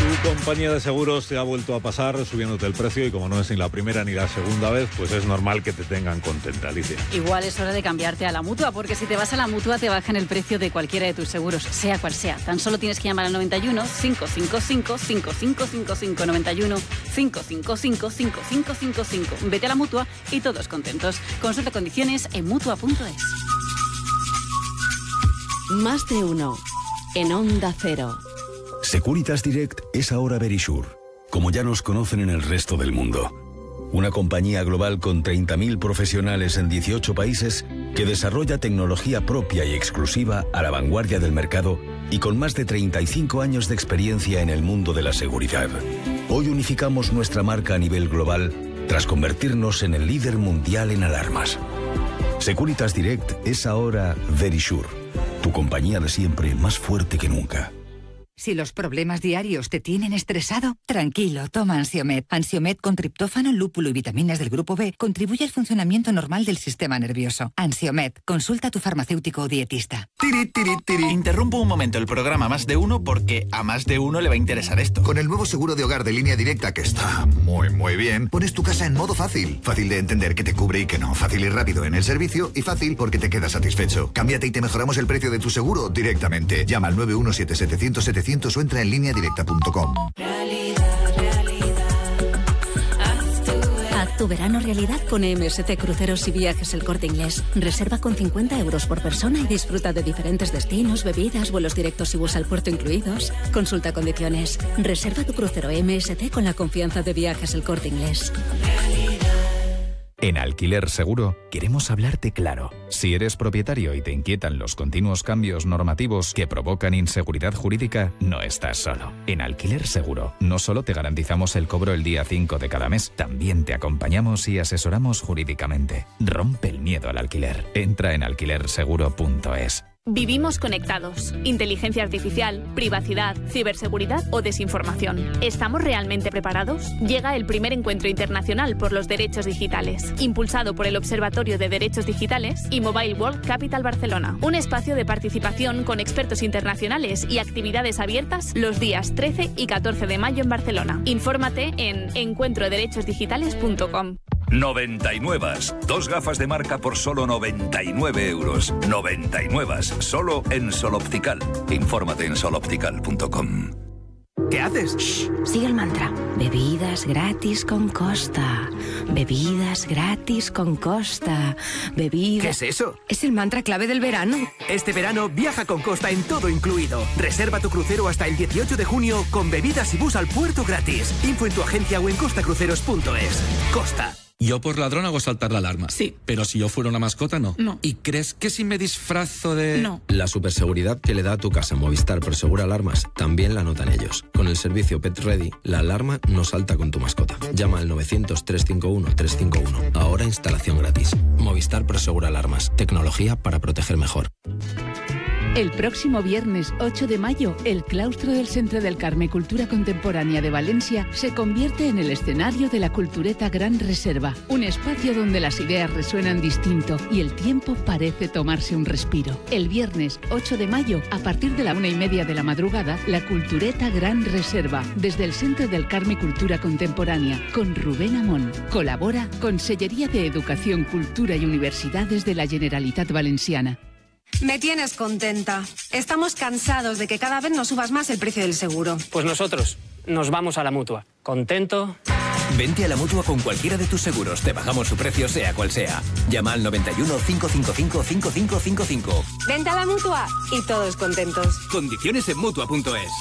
Tu compañía de seguros te ha vuelto a pasar subiéndote el precio y como no es ni la primera ni la segunda vez, pues es normal que te tengan contenta, Alicia. Igual es hora de cambiarte a la Mutua, porque si te vas a la Mutua te bajan el precio de cualquiera de tus seguros, sea cual sea. Tan solo tienes que llamar al 91 555 5555 91 555 5555. Vete a la Mutua y todos contentos. Consulta condiciones en Mutua.es. Más de uno en Onda Cero. Securitas Direct es ahora Verisure, como ya nos conocen en el resto del mundo. Una compañía global con 30.000 profesionales en 18 países que desarrolla tecnología propia y exclusiva a la vanguardia del mercado y con más de 35 años de experiencia en el mundo de la seguridad. Hoy unificamos nuestra marca a nivel global tras convertirnos en el líder mundial en alarmas. Securitas Direct es ahora Verisure, tu compañía de siempre más fuerte que nunca. Si los problemas diarios te tienen estresado, tranquilo, toma Ansiomed. Ansiomed con triptófano, lúpulo y vitaminas del grupo B contribuye al funcionamiento normal del sistema nervioso. Ansiomed, consulta a tu farmacéutico o dietista. Interrumpo un momento el programa Más de Uno porque a más de uno le va a interesar esto. Con el nuevo seguro de hogar de Línea Directa, que está muy bien, pones tu casa en modo fácil. Fácil de entender que te cubre y que no. Fácil y rápido en el servicio y fácil porque te quedas satisfecho. Cámbiate y te mejoramos el precio de tu seguro directamente. Llama al 917-700-700 o entra en lineadirecta.com. Haz tu verano realidad con MSC Cruceros y Viajes El Corte Inglés. Reserva con 50 euros por persona y disfruta de diferentes destinos, bebidas, vuelos directos y bus al puerto incluidos. Consulta condiciones. Reserva tu crucero MSC con la confianza de Viajes El Corte Inglés. En Alquiler Seguro queremos hablarte claro. Si eres propietario y te inquietan los continuos cambios normativos que provocan inseguridad jurídica, no estás solo. En Alquiler Seguro no solo te garantizamos el cobro el día 5 de cada mes, también te acompañamos y asesoramos jurídicamente. Rompe el miedo al alquiler. Entra en alquilerseguro.es. Vivimos conectados. Inteligencia artificial, privacidad, ciberseguridad o desinformación. ¿Estamos realmente preparados? Llega el primer encuentro internacional por los derechos digitales, impulsado por el Observatorio de Derechos Digitales y Mobile World Capital Barcelona. Un espacio de participación con expertos internacionales y actividades abiertas los días 13 y 14 de mayo en Barcelona. Infórmate en encuentroderechosdigitales.com. 99. Dos gafas de marca por solo 99 euros. 99. Solo en Sol Optical. Infórmate en soloptical.com. ¿Qué haces? Shh, sigue el mantra. Bebidas gratis con Costa. Bebidas gratis con Costa. Bebidas... ¿Qué es eso? Es el mantra clave del verano. Este verano viaja con Costa en todo incluido. Reserva tu crucero hasta el 18 de junio con bebidas y bus al puerto gratis. Info en tu agencia o en costacruceros.es. Costa. Yo por ladrón hago saltar la alarma. Sí. Pero si yo fuera una mascota, no. No. ¿Y crees que si me disfrazo de...? No. La superseguridad que le da a tu casa Movistar Prosegura Alarmas también la notan ellos. Con el servicio Pet Ready, la alarma no salta con tu mascota. Llama al 900-351-351. Ahora instalación gratis. Movistar Prosegura Alarmas. Tecnología para proteger mejor. El próximo viernes 8 de mayo, el claustro del Centre del Carme Cultura Contemporánea de Valencia se convierte en el escenario de la Cultureta Gran Reserva, un espacio donde las ideas resuenan distinto y el tiempo parece tomarse un respiro. El viernes 8 de mayo, a partir de la 1:30 de la madrugada, la Cultureta Gran Reserva, desde el Centre del Carme Cultura Contemporánea, con Rubén Amón. Colabora Consellería de Educación, Cultura y Universidades de la Generalitat Valenciana. Me tienes contenta. Estamos cansados de que cada vez nos subas más el precio del seguro. Pues nosotros nos vamos a la Mutua. ¿Contento? Vente a la Mutua con cualquiera de tus seguros. Te bajamos su precio sea cual sea. Llama al 91 555 5555. Vente a la Mutua y todos contentos. Condiciones en Mutua.es.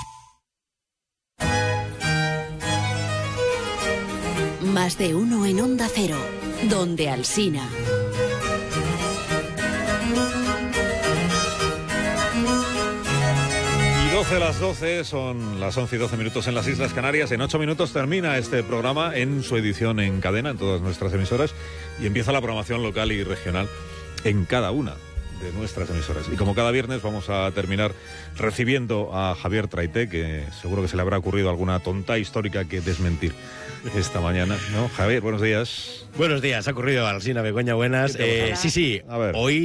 Más de uno en Onda Cero, donde Alsina. Y 12 las 12, son las 11 y 12 minutos en las Islas Canarias. En 8 minutos termina este programa en su edición en cadena, en todas nuestras emisoras, y empieza la programación local y regional en cada una de nuestras emisoras. Y como cada viernes vamos a terminar recibiendo a Javier Traité, que seguro que se le habrá ocurrido alguna tonta histórica que desmentir esta mañana, ¿no? Javier, buenos días. Buenos días, ha ocurrido Alsina Begoña, buenas. Sí, a ver. Hoy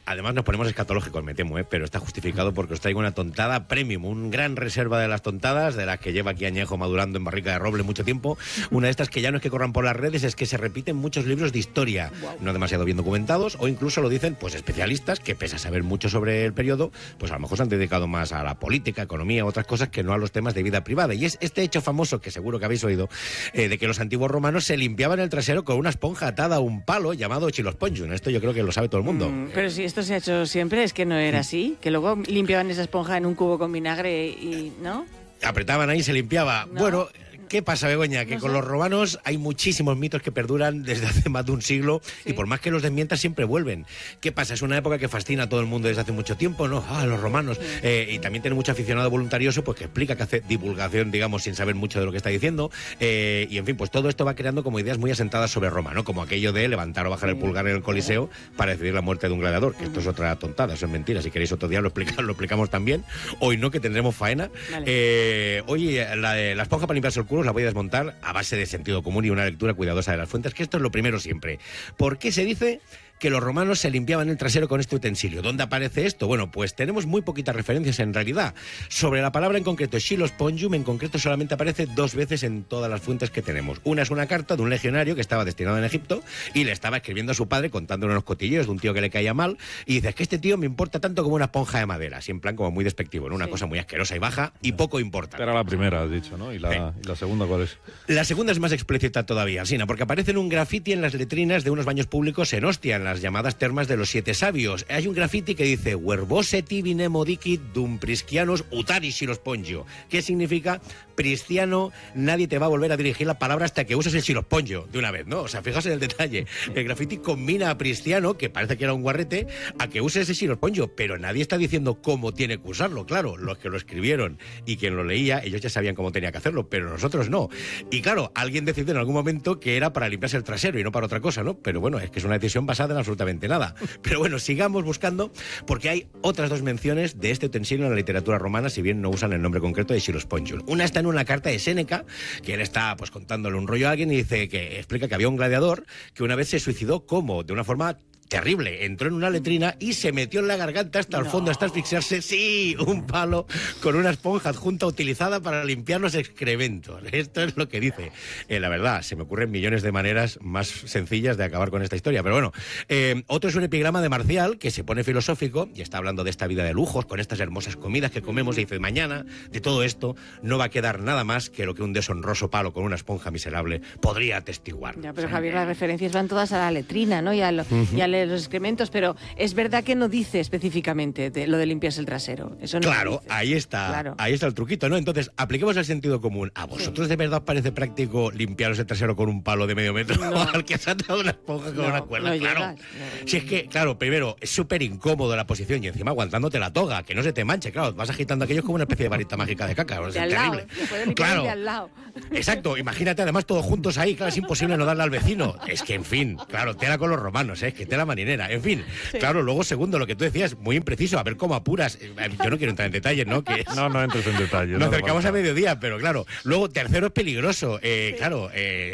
Además nos ponemos escatológicos, me temo, pero está justificado porque os traigo una tontada premium, un gran reserva de las tontadas, de las que lleva aquí añejo madurando en barrica de roble mucho tiempo. Una de estas que ya no es que corran por las redes, es que se repiten muchos libros de historia, no demasiado bien documentados, o incluso lo dicen pues especialistas que, pese a saber mucho sobre el periodo, pues a lo mejor se han dedicado más a la política, economía, otras cosas que no a los temas de vida privada. Y es este hecho famoso, que seguro que habéis oído, de que los antiguos romanos se limpiaban el trasero con una esponja atada a un palo llamado chilospongium. Esto yo creo que lo sabe todo el mundo. Pero si esto se ha hecho siempre, es que no era así, que luego limpiaban esa esponja en un cubo con vinagre y ¿no? Apretaban ahí y se limpiaba. No. Bueno, ¿qué pasa, Begoña? Que con los romanos hay muchísimos mitos que perduran desde hace más de un siglo y por más que los desmientas siempre vuelven. ¿Qué pasa? Es una época que fascina a todo el mundo desde hace mucho tiempo, ¿no? Los romanos. Y también tiene mucho aficionado voluntarioso pues que explica, que hace divulgación, digamos, sin saber mucho de lo que está diciendo. Y en fin, pues todo esto va creando como ideas muy asentadas sobre Roma, ¿no? Como aquello de levantar o bajar el pulgar en el Coliseo para decidir la muerte de un gladiador, que esto es otra tontada, eso es mentira. Si queréis otro día lo explicamos también. Hoy no, que tendremos faena. Vale. Hoy la esponja para limpiarse el culo os la voy a desmontar a base de sentido común y una lectura cuidadosa de las fuentes, que esto es lo primero siempre. ¿Por qué se dice que los romanos se limpiaban el trasero con este utensilio? ¿Dónde aparece esto? Bueno, pues tenemos muy poquitas referencias en realidad. Sobre la palabra en concreto, chilospongium, en concreto solamente aparece 2 veces en todas las fuentes que tenemos. Una es una carta de un legionario que estaba destinado en Egipto y le estaba escribiendo a su padre contándole unos cotilleos de un tío que le caía mal y dice, es que este tío me importa tanto como una esponja de madera, así en plan como muy despectivo, ¿no? Una cosa muy asquerosa y baja y poco importa. Era la primera, has dicho, ¿no? ¿Y la segunda cuál es? La segunda es más explícita todavía, Alsina, porque aparece en un grafiti en las letrinas de unos baños públicos en Ostia, en las llamadas termas de los 7 sabios. Hay un grafiti que dice Verbose tibi nemo dicit dum priscianos utari chilosponjo. ¿Qué significa? Prisciano, nadie te va a volver a dirigir la palabra hasta que uses el chilosponjo de una vez, ¿no? O sea, fijaos en el detalle. El grafiti combina a Prisciano, que parece que era un guarrete, a que use ese chilosponjo, pero nadie está diciendo cómo tiene que usarlo. Claro, los que lo escribieron y quien lo leía, ellos ya sabían cómo tenía que hacerlo, pero nosotros no. Y claro, alguien decidió en algún momento que era para limpiarse el trasero y no para otra cosa, ¿no? Pero bueno, es que es una decisión basada en absolutamente nada. Pero bueno, sigamos buscando, porque hay otras 2 menciones de este utensilio en la literatura romana, si bien no usan el nombre concreto de chilospongium. Una está en una carta de Séneca, que él está pues contándole un rollo a alguien y dice que explica que había un gladiador que una vez se suicidó como de una forma terrible, entró en una letrina y se metió en la garganta hasta el fondo, hasta asfixiarse. Sí, un palo con una esponja adjunta utilizada para limpiar los excrementos. Esto es lo que dice. La verdad, se me ocurren millones de maneras más sencillas de acabar con esta historia, pero bueno. Otro es un epigrama de Marcial, que se pone filosófico y está hablando de esta vida de lujos, con estas hermosas comidas que comemos, y dice, mañana de todo esto no va a quedar nada más que lo que un deshonroso palo con una esponja miserable podría atestiguar. Ya, pero Javier, las referencias van todas a la letrina, ¿no? Y a los excrementos, pero es verdad que no dice específicamente lo de limpiarse el trasero. Eso no claro, ahí está el truquito, ¿no? Entonces, apliquemos el sentido común. ¿A vosotros de verdad os parece práctico limpiaros el trasero con un palo de medio metro? No. Al que has atado una esponja con una cuerda, no claro. Si es que, claro, primero, es súper incómodo la posición y encima aguantándote la toga, que no se te manche, claro, vas agitando aquello como una especie de varita mágica de caca. O sea, es terrible. Claro. De al lado. Exacto, imagínate además todos juntos ahí, claro, es imposible no darle al vecino. Es que, en fin, claro, tela con los romanos, es que tela marinera. En fin, claro, luego segundo, lo que tú decías, muy impreciso, a ver cómo apuras. Yo no quiero entrar en detalles, ¿no? Que no entres en detalles. Nos acercamos a mediodía, pero claro. Luego, tercero, es peligroso. Claro,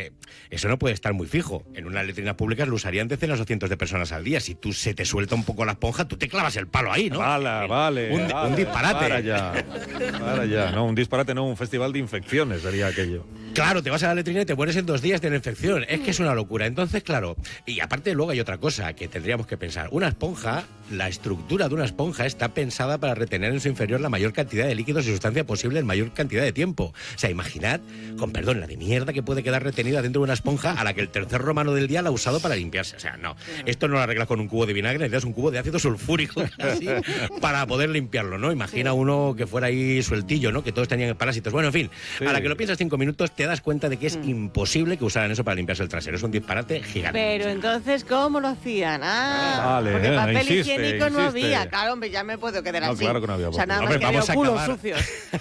eso no puede estar muy fijo. En unas letrinas públicas lo usarían decenas o cientos de personas al día. Si tú se te suelta un poco la esponja, tú te clavas el palo ahí, ¿no? Vale. Un disparate. Para ya. No, un disparate, no, un festival de infecciones sería aquello. Claro, te vas a la letrina y te mueres en 2 días de la infección. Es que es una locura. Entonces, claro, y aparte luego hay otra cosa que tendríamos que pensar. Una esponja, la estructura de una esponja está pensada para retener en su inferior la mayor cantidad de líquidos y sustancia posible en mayor cantidad de tiempo. O sea, imaginad, con perdón, la de mierda que puede quedar retenida dentro de una esponja a la que el tercer romano del día la ha usado para limpiarse. O sea, no. Esto no lo arreglas con un cubo de vinagre, necesitas un cubo de ácido sulfúrico casi para poder limpiarlo, ¿no? Imagina uno que fuera ahí sueltillo, ¿no? Que todos tenían parásitos. Bueno, en fin, a la que lo piensas 5 minutos te das cuenta de que es imposible que usaran eso para limpiarse el trasero. Es un disparate gigante. Pero entonces, ¿cómo lo hacían? Porque papel higiénico no había. Claro, hombre, ya me puedo quedar así. Claro que no había. O sea, nada más que había culos sucios.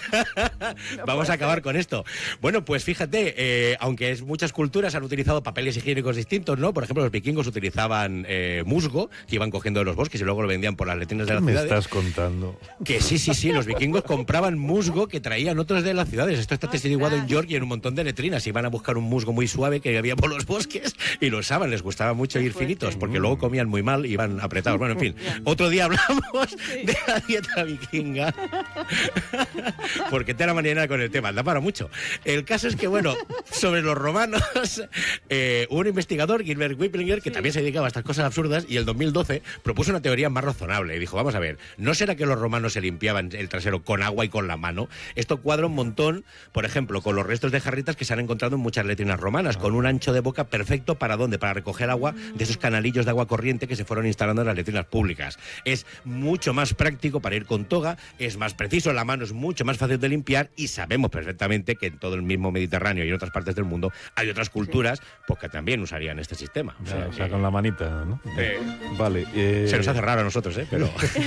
Vamos a acabar con esto. Bueno, pues fíjate, aunque muchas culturas han utilizado papeles higiénicos distintos, ¿no? Por ejemplo, los vikingos utilizaban musgo, que iban cogiendo de los bosques y luego lo vendían por las letrinas de las ciudades. ¿Qué me estás contando? Que sí, los vikingos compraban musgo que traían otros de las ciudades. Esto está testiguado en York y en un montón de letrinas. Iban a buscar un musgo muy suave que había por los bosques y lo usaban. Les gustaba mucho ir finitos, porque luego comían muy mal, iban apretados. Bueno, en fin, otro día hablamos de la dieta vikinga, porque tela mañana con el tema, da para mucho. El caso es que, bueno, sobre los romanos, hubo un investigador, Gilbert Wiplinger, que también se dedicaba a estas cosas absurdas, y en 2012 propuso una teoría más razonable. Y dijo, vamos a ver, ¿no será que los romanos se limpiaban el trasero con agua y con la mano? Esto cuadra un montón, por ejemplo, con los restos de jarritas que se han encontrado en muchas letrinas romanas, con un ancho de boca perfecto para ¿dónde? Para recoger agua de esos canalillos de agua corriente que se fueron instalando en las letrinas públicas. Es mucho más práctico para ir con toga, es más preciso, la mano es mucho más fácil de limpiar, y sabemos perfectamente que en todo el mismo Mediterráneo y en otras partes del mundo hay otras culturas pues, que también usarían este sistema. O sea, con la manita, ¿no? Vale. Se nos hace raro a nosotros, pero...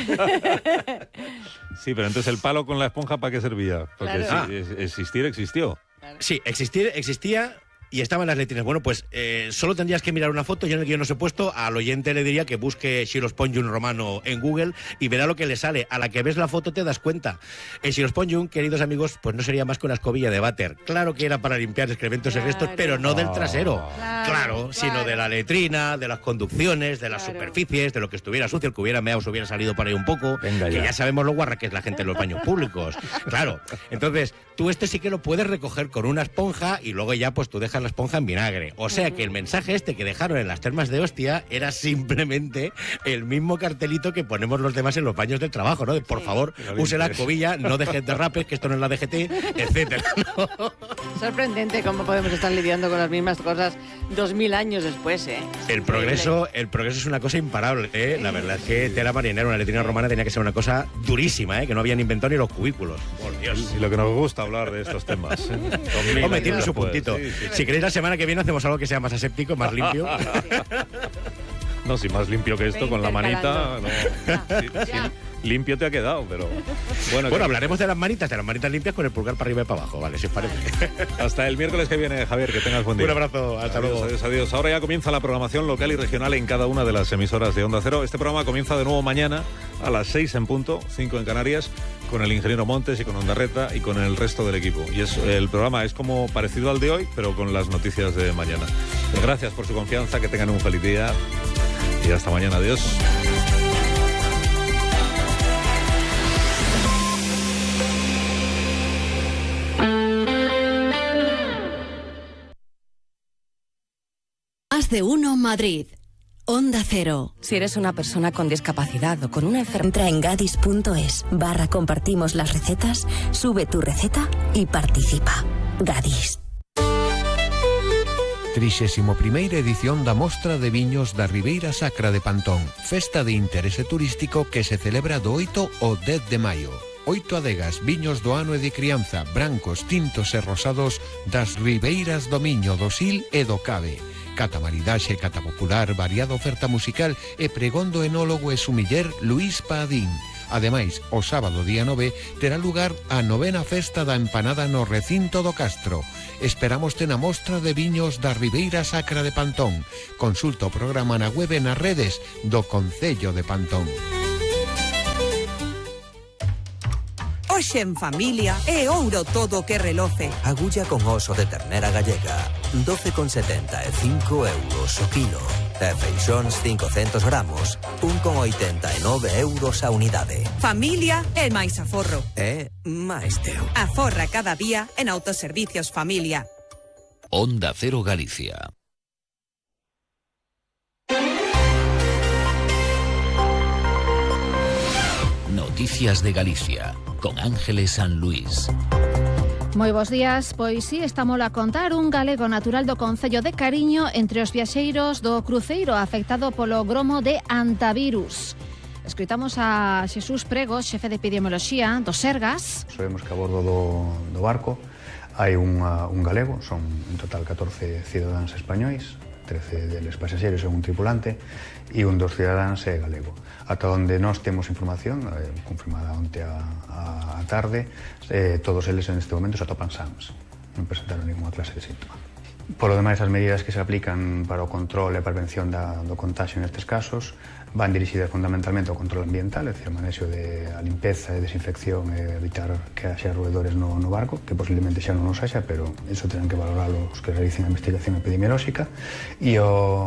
Sí, pero entonces el palo con la esponja, ¿para qué servía? Porque Claro. existió. Sí, existía y estaba en las letrinas. Bueno, pues solo tendrías que mirar una foto. Yo en el guión os he puesto, al oyente le diría que busque Scirospongum romano en Google y verá lo que le sale. A la que ves la foto te das cuenta. El Scirospongum, queridos amigos, pues no sería más que una escobilla de váter. Claro que era para limpiar excrementos y restos, pero no del trasero. Claro, sino de la letrina, de las conducciones, de las superficies, de lo que estuviera sucio, el que hubiera meado se hubiera salido por ahí un poco. Venga, que ya sabemos lo guarra que es la gente en los baños públicos. Claro. Entonces, tú sí que lo puedes recoger con una esponja y luego ya pues tú dejas la esponja en vinagre. O sea que el mensaje que dejaron en las termas de Ostia era simplemente el mismo cartelito que ponemos los demás en los baños del trabajo, ¿no? De, por favor, use la escobilla, no dejes derrapes, que esto no es la DGT, etcétera, ¿no? Sorprendente cómo podemos estar lidiando con las mismas cosas 2000 años después, ¿eh? El progreso es una cosa imparable, ¿eh? La verdad es que tela marinera, una letrina romana tenía que ser una cosa durísima, ¿eh? Que no habían inventado ni los cubículos. Por Dios. Y lo que nos gusta hablar de estos temas. Hombre, tiene su puntito. Sí. Si queréis, la semana que viene hacemos algo que sea más aséptico, más limpio. No, si más limpio que esto, con la manita. No. Sí, limpio te ha quedado, pero. Bueno, hablaremos de las manitas limpias con el pulgar para arriba y para abajo, vale, si os parece. Hasta el miércoles que viene, Javier, que tengas buen día. Un abrazo, hasta luego. Adiós. Ahora ya comienza la programación local y regional en cada una de las emisoras de Onda Cero. Este programa comienza de nuevo mañana a las 6 en punto, 5 en Canarias, con el ingeniero Montes y con Ondarreta y con el resto del equipo. Y el programa es como parecido al de hoy, pero con las noticias de mañana. Gracias por su confianza, que tengan un feliz día y hasta mañana. Adiós. Más de uno Madrid. Onda Cero. Si eres una persona con discapacidad o con una enfermedad, entra en gadis.es/compartimos las recetas, sube tu receta y participa. Gadis. 31ª edición da Mostra de Viños da Ribeira Sacra de Pantón, festa de interese turístico que se celebra do 8 ao 10 de maio. 8 adegas, viños do ano e de crianza, brancos, tintos e rosados das ribeiras do Miño, do Sil e do Cabe. Cata maridaxe, cata popular, variada oferta musical e pregón do enólogo e sumiller Luís Padín. Ademais, o sábado día 9 terá lugar a 9ª festa da empanada no recinto do Castro. Esperamos na Mostra de Viños da Ribeira Sacra de Pantón. Consulta o programa na web e nas redes do Concello de Pantón. Hoxe en familia é ouro todo que reloce. Agulla con oso de ternera gallega, 12,75 euros o kilo. E feixóns 500 gramos, 1,89 euros a unidade. Familia é máis aforro. É máis teu. Aforra cada día en Autoservicios Familia. Onda Cero Galicia. Noticias de Galicia, con Ángeles San Luis. Moi bons días, pois si, estamos a contar un galego natural do concello de Cariño entre os viaxeiros do cruceiro afectado polo gromo de antavirus. Escoitamos a Xesús Prego, xefe de epidemioloxía do Sergas. Sabemos que a bordo do barco hai un galego, son en total 14 cidadáns españois, 13 deles pasaxeros e un tripulante, e un dos cidadáns é galego. Ata onde nós temos información, confirmada onte a tarde, todos eles en este momento se atopan sans. Non presentaron ninguna clase de síntoma. Polo demais, as medidas que se aplican para o control e prevención do contagio nestes casos van dirixidas fundamentalmente ao control ambiental, é dicir, o manexo a limpeza e desinfección e evitar que haxa roedores no barco, que posiblemente xa non os haxa, pero iso terán que valoralo os que realicen a investigación epidemiolóxica, e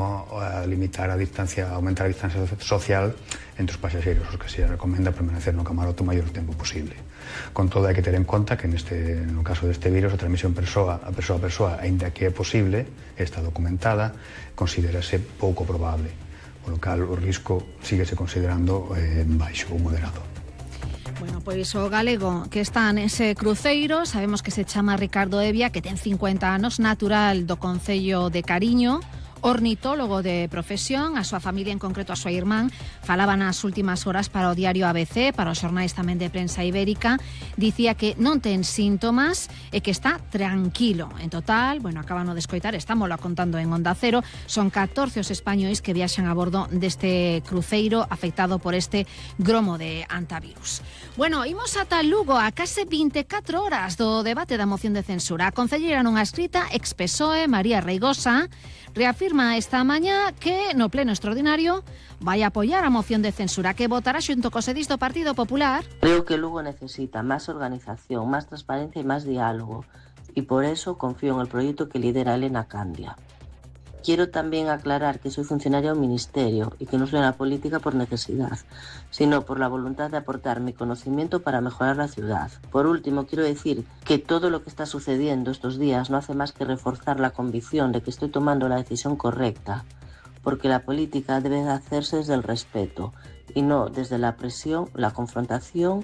a limitar a distancia, aumentar a distancia social entre os pasaxeiros, os que se recomenda permanecer no camarote o maior tempo posible. Con todo, hai que ter en conta que no caso deste virus, a transmisión a persoa, aínda que é posible, está documentada, considérase pouco probable. Por lo cal, o risco síguese considerando baixo ou moderado. Bueno, pois o galego que está nese cruceiro, sabemos que se chama Ricardo Evia, que ten 50 anos, natural do concello de Cariño, ornitólogo de profesión, a súa familia, en concreto a súa irmán, falaba nas últimas horas para o diario ABC, para os xornais tamén de prensa ibérica, dicía que non ten síntomas e que está tranquilo. En total, bueno, acaban de escoitar, estámoslo contando en Onda Cero, son 14 os españois que viaxan a bordo deste cruceiro afectado por este gromo de antivirus. Bueno, imos ata Lugo a case 24 horas do debate da moción de censura. A concelleira nunha escrita, ex-PSOE, María Reigosa, reafirma esta mañá que no pleno extraordinario vai apoiar a moción de censura que votará xunto co sedis do Partido Popular. Creo que Lugo necesita más organización, más transparencia y más diálogo, y por eso confío en el proyecto que lidera Elena Candia. Quiero también aclarar que soy funcionaria de un ministerio y que no soy en la política por necesidad, sino por la voluntad de aportar mi conocimiento para mejorar la ciudad. Por último, quiero decir que todo lo que está sucediendo estos días no hace más que reforzar la convicción de que estoy tomando la decisión correcta, porque la política debe de hacerse desde el respeto y no desde la presión, la confrontación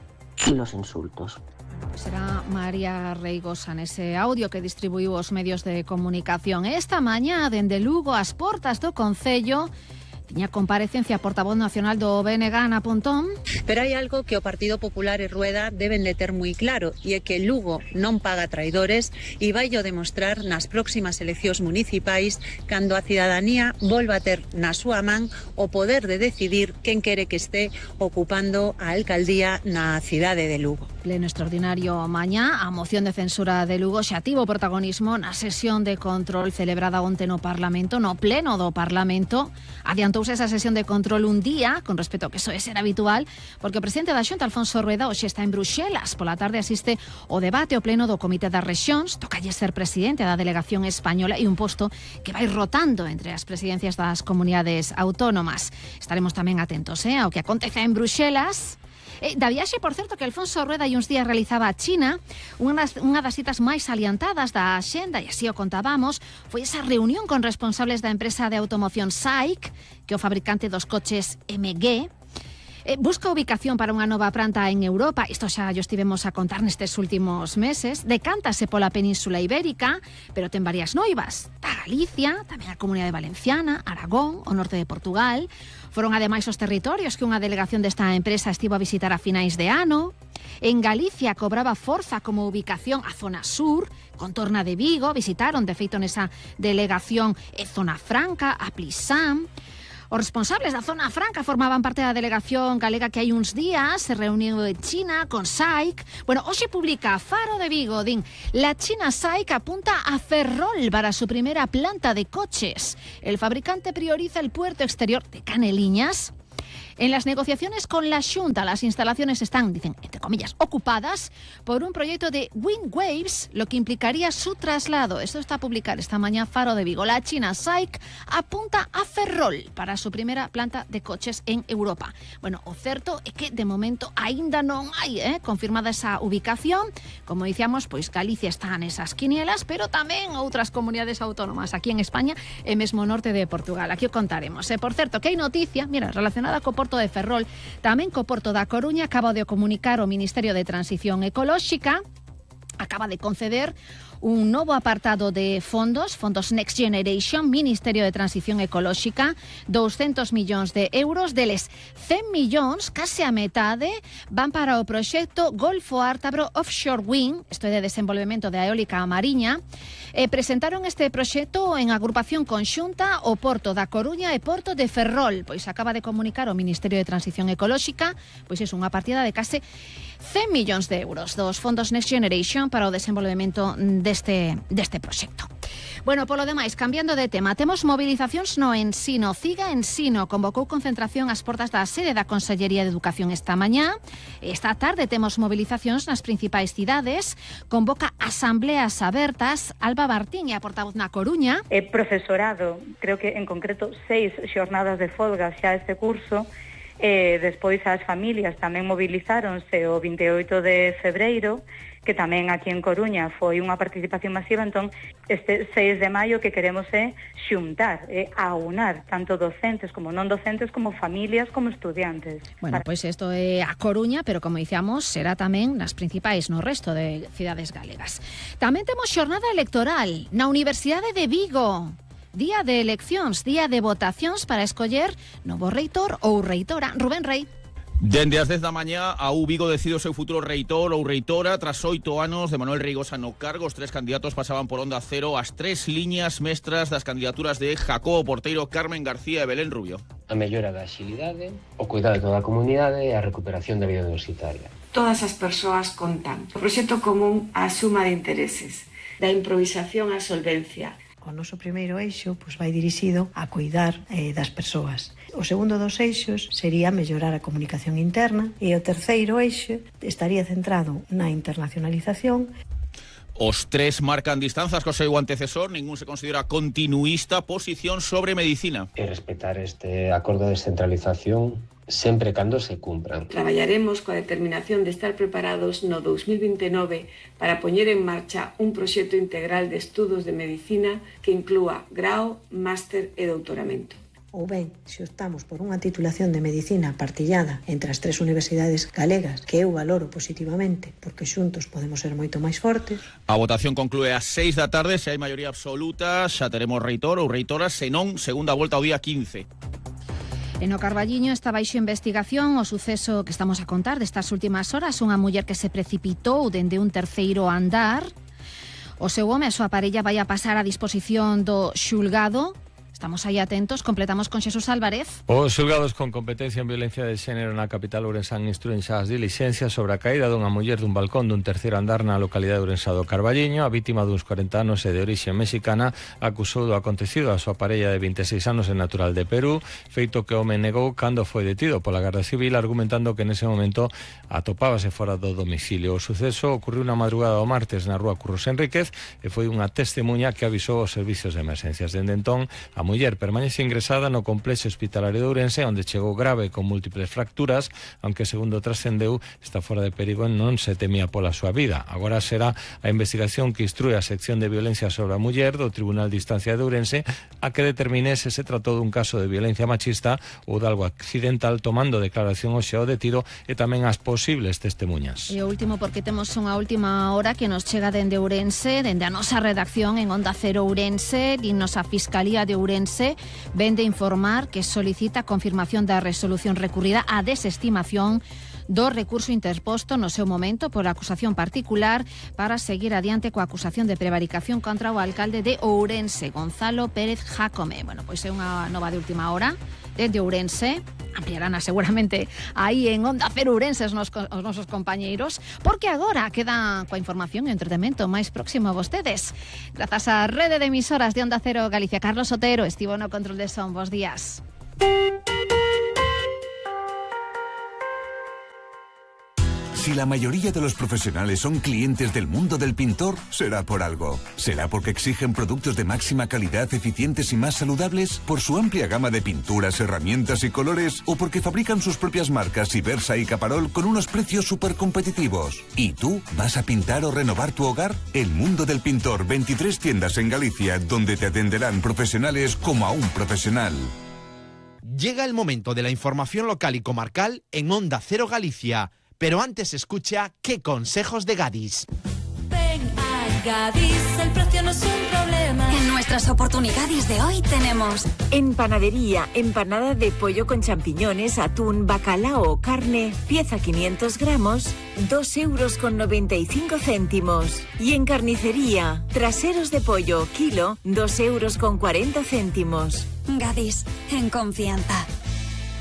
y los insultos. Será María Reigosa nese audio que distribuiu os medios de comunicación. Esta mañá, dende Lugo, ás portas do Concello, tiña comparecencia a portavoz nacional do BNG, Ana Pontón. Pero hai algo que o Partido Popular e Rueda deben de ter moi claro, e é que Lugo non paga traidores e vai o demostrar nas próximas eleccións municipais cando a cidadanía volva a ter na súa man o poder de decidir quen quere que este ocupando a alcaldía na cidade de Lugo. Pleno extraordinario mañá, a moción de censura de Lugo xa tivo protagonismo na sesión de control celebrada onte no Parlamento, no pleno do Parlamento. Adiantouse esa sesión de control un día, con respecto ao que soe ser habitual, porque o presidente da Xunta, Alfonso Rueda, hoxe está en Bruxelas. Pola tarde asiste o debate o pleno do Comité das Rexións, tocalle ser presidente da delegación española e un posto que vai rotando entre as presidencias das comunidades autónomas. Estaremos tamén atentos ao que acontece en Bruxelas. Da viaxe, por certo, que Alfonso Rueda hai uns días realizaba a China, unha das citas máis aliantadas da axenda, e así o contábamos, foi esa reunión con responsables da empresa de automoción SAIC, que é o fabricante dos coches MG. Busca ubicación para unha nova planta en Europa, isto xa yo estivemos a contar nestes últimos meses. Decántase pola Península Ibérica, pero ten varias noivas. A Galicia, tamén a Comunidade Valenciana, Aragón, o norte de Portugal. Foron ademais os territorios que unha delegación desta empresa estivo a visitar a finais de ano. En Galicia cobraba forza como ubicación a zona sur, contorna de Vigo, visitaron de feito nesa delegación Zona Franca, a Plisán. Os responsables da Zona Franca formaban parte da delegación galega que hai uns días se reuniu en China con SAIC. Bueno, hoxe publica Faro de Vigo, din, la China SAIC apunta a Ferrol para su primera planta de coches. El fabricante prioriza el puerto exterior de Caneliñas. En las negociaciones con la Xunta, las instalaciones están, dicen, entre comillas, ocupadas por un proyecto de Wind Waves, lo que implicaría su traslado. Esto está a publicar esta mañá Faro de Vigo. La China SAIC apunta a Ferrol para su primera planta de coches en Europa. Bueno, o certo é que de momento aínda non hai confirmada esa ubicación. Como dicíamos, pois Galicia está nesas quinielas, pero tamén outras comunidades autónomas aquí en España e mesmo norte de Portugal. Aquí o contaremos. Por certo, que hai noticia, mira, relacionada co Porto de Ferrol, tamén co Porto da Coruña, acaba de comunicar o Ministerio de Transición Ecolóxica, acaba de conceder un novo apartado de fondos Next Generation, Ministerio de Transición Ecolóxica, 200 millóns de euros, deles 100 millóns, case a metade, van para o proxecto Golfo Ártabro Offshore Wind, isto é de desenvolvemento de eólica mariña. Presentaron este proxecto en agrupación conxunta o Porto da Coruña e Porto de Ferrol. Pois acaba de comunicar o Ministerio de Transición Ecolóxica, pois é unha partida de case 100 millóns de euros dos fondos Next Generation para o desenvolvemento deste proxecto. Bueno, polo demais, cambiando de tema, temos mobilizacións no Ensino. Ciga Ensino convocou concentración ás portas da sede da Consellería de Educación esta mañá. Esta tarde temos mobilizacións nas principais cidades. Convoca asambleas abertas. Alba Martín é a portavoz na Coruña. Profesorado, creo que en concreto 6 xornadas de folga xa este curso. Despois as familias tamén mobilizáronse o 28 de febreiro, que tamén aquí en Coruña foi unha participación masiva. Entón, este 6 de maio que queremos é xuntar, aunar tanto docentes como non docentes, como familias, como estudiantes. Bueno, pois isto é a Coruña, pero como dicíamos, será tamén nas principais no resto de cidades galegas. Tamén temos xornada electoral na Universidade de Vigo. Día de eleccións, día de votacións para escoller novo reitor ou reitora. Rubén Rey. Dende as 10 da mañá, a Vigo decide o seu futuro reitor ou reitora. Tras 8 anos de Manuel Reigosa no cargo, os 3 candidatos pasaban por Onda Cero as 3 liñas mestras das candidaturas de Jacobo Porteiro, Carmen García e Belén Rubio. A mellora da axilidade, o cuidado de toda a comunidade e a recuperación da vida universitaria. Todas as persoas contan. O proxecto común á suma de intereses, da improvisación á solvencia. O noso primeiro eixo vai dirixido a cuidar das persoas. O segundo dos eixos sería mellorar a comunicación interna e o terceiro eixo estaría centrado na internacionalización. Os 3 marcan distanzas co seu antecesor, ningún se considera continuista, posición sobre medicina. E respetar este acordo de descentralización sempre cando se cumpran. Traballaremos coa determinación de estar preparados no 2029 para poñer en marcha un proxecto integral de estudos de medicina que inclúa grao, máster e doutoramento. Ou ben, se optamos por unha titulación de medicina partillada entre as 3 universidades galegas, que eu valoro positivamente, porque xuntos podemos ser moito máis fortes. A votación conclúe ás 6 da tarde, se hai maioría absoluta, xa teremos reitor ou reitora, senón segunda volta ao día 15. En o Carballiño está baixo investigación o suceso que estamos a contar destas últimas horas. Unha muller que se precipitou dende un terceiro andar. O seu home e a súa parella vai a pasar a disposición do xulgado. Estamos aí atentos, completamos con Xesús Álvarez. Os xulgados con competencia en violencia de xénero na capital ourensán instruen xa as dilixencias sobre a caída dunha muller dun balcón dun terceiro andar na localidade ourensá do Carballiño. A vítima duns 40 anos e de orixe mexicana acusou do acontecido a súa parella de 26 anos e natural de Perú, feito que o home negou cando foi detido pola Garda Civil, argumentando que nese momento atopábase fora do domicilio. O suceso ocorreu na madrugada do martes na rúa Curros Enríquez e foi unha testemunha que avisou os servicios de emergencias. Dende entón, a muller permanece ingresada no complexo hospitalario de Ourense, onde chegou grave con múltiples fracturas, aunque segundo trascendeu está fora de perigo e non se temía pola súa vida. Agora será a investigación que instrúe a sección de violencia sobre a muller do Tribunal de Instancia de Ourense a que determine se se tratou dun caso de violencia machista ou de algo accidental, tomando declaración hoxe ao detido e tamén as posibles testemunhas. E o último, porque temos unha última hora que nos chega dende Ourense, dende a nosa redacción en Onda Cero Ourense, dinos a Fiscalía de Ourense vende informar que solicita confirmación da resolución recurrida a desestimación do recurso interposto no seu momento por acusación particular para seguir adiante coa acusación de prevaricación contra o alcalde de Ourense, Gonzalo Pérez Jácome. Bueno, pois é unha nova de última hora dende Ourense. Ampliarán seguramente aí en Onda Cero Ourense os nosos compañeiros, porque agora queda coa información e entretemento máis próximo a vostedes. Grazas á rede de emisoras de Onda Cero Galicia. Carlos Otero estivo no control de son. Bos días. Si la mayoría de los profesionales son clientes del mundo del pintor, será por algo. ¿Será porque exigen productos de máxima calidad, eficientes y más saludables? ¿Por su amplia gama de pinturas, herramientas y colores? ¿O porque fabrican sus propias marcas Ibersa y Caparol con unos precios súper competitivos? ¿Y tú vas a pintar o renovar tu hogar? El mundo del pintor, 23 tiendas en Galicia, donde te atenderán profesionales como a un profesional. Llega el momento de la información local y comarcal en Onda Cero Galicia. Pero antes escucha ¿Qué consejos de Gadis? Ven a Gadis, el precio no es un problema. En nuestras oportunidades de hoy tenemos en panadería, empanada de pollo con champiñones, atún, bacalao, carne, pieza 500 gramos, 2,95 €. Y en carnicería, traseros de pollo, kilo, 2,40 €. Gadis, en confianza.